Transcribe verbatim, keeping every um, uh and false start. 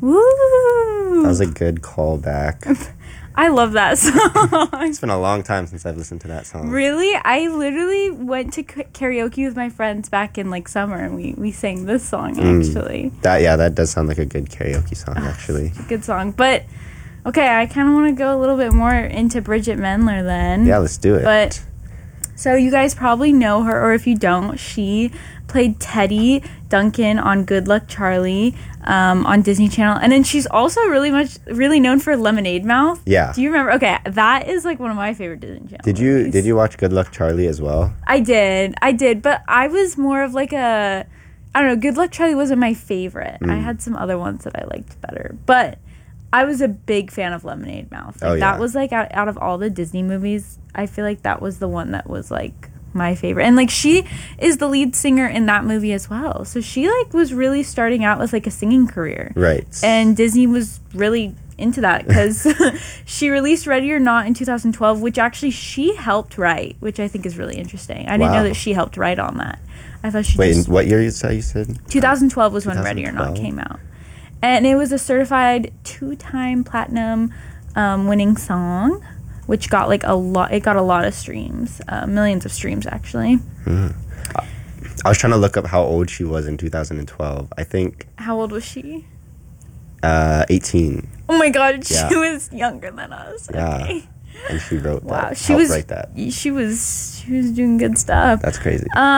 Woo! That was a good callback. I love that song. It's been a long time since I've listened to that song. Really? I literally went to karaoke with my friends back in like summer, and we, we sang this song actually. Mm, that yeah, that does sound like a good karaoke song actually. It's a good song, but okay, I kind of want to go a little bit more into Bridget Mendler then. Yeah, let's do it. But so you guys probably know her, or if you don't, she played Teddy Duncan on Good Luck Charlie um, on Disney Channel, and then she's also really much really known for Lemonade Mouth. Yeah. Do you remember? Okay, that is like one of my favorite Disney Channel. Did you movies. did you watch Good Luck Charlie as well? I did, I did, but I was more of like a, I don't know. Good Luck Charlie wasn't my favorite. Mm. I had some other ones that I liked better, but I was a big fan of Lemonade Mouth. Like, oh, yeah. That was like out, out of all the Disney movies, I feel like that was the one that was like my favorite. And like she is the lead singer in that movie as well. So she like was really starting out with like a singing career. Right. And Disney was really into that because she released Ready or Not in two thousand twelve, which actually she helped write, which I think is really interesting. I didn't wow. know that she helped write on that. I thought she Wait, just... what year you said you said? twenty twelve was when Ready or Not came out. And it was a certified two-time platinum um, winning song, which got like a lot. It got a lot of streams, uh, millions of streams actually. Mm. I was trying to look up how old she was in two thousand twelve. I think. How old was she? Uh, eighteen. Oh my God, she yeah. was younger than us. Yeah, okay. and she wrote wow, that. she helped was. write that. She was. She was doing good stuff. That's crazy. Um,